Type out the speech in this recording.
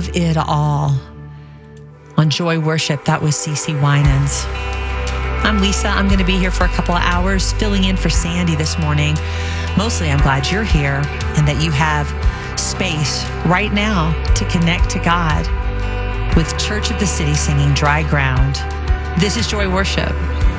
Above It All. On Joy Worship, that was CeCe Winans. I'm Lisa. I'm going to be here for a couple of hours filling in for Sandy this morning. Mostly, I'm glad you're here and that you have space right now to connect to God with Church of the City singing Dry Ground. This is Joy Worship.